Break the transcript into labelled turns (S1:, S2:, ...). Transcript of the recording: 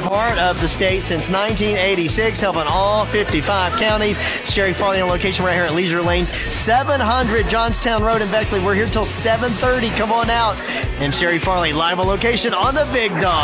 S1: part of the state since 1986, helping all 55 counties. Sherry Farley on location right here at Leisure Lanes, 700 Johnstown Road in Beckley. We're here till 7:30. Come on out. And Sherry Farley live on location on the Big Dog.